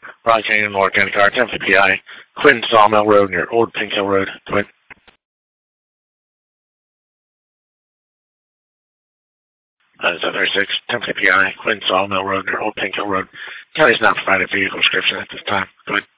Ron Canyon, Lower County Car, 1050 PI, Quinn Sawmill Road near Old Pink Hill Road, Quinn. 736, 1050 PI, Quinn Sawmill Road near Old Pink Hill Road. County's not provided vehicle description at this time. Go ahead.